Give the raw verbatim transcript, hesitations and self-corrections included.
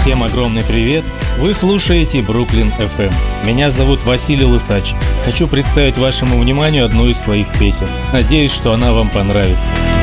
Всем огромный привет! Вы слушаете Бруклин эф эм. Меня зовут Василий Лысач. Хочу представить вашему вниманию одну из своих песен. Надеюсь, что она вам понравится.